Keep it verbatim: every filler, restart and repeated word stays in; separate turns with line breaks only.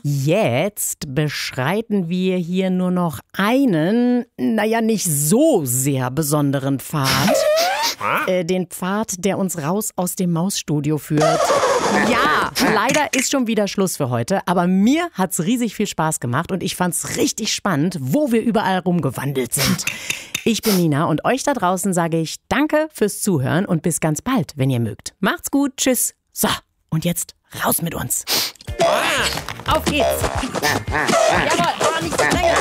Jetzt beschreiten wir hier nur noch einen, naja, nicht so sehr besonderen Pfad. Äh, den Pfad, der uns raus aus dem Mausstudio führt. Ja, leider ist schon wieder Schluss für heute, aber mir hat's riesig viel Spaß gemacht und ich fand's richtig spannend, wo wir überall rumgewandelt sind. Ich bin Nina und euch da draußen sage ich danke fürs Zuhören und bis ganz bald, wenn ihr mögt. Macht's gut, tschüss. So, und jetzt raus mit uns. Auf geht's. Jawohl, aber nicht so lange.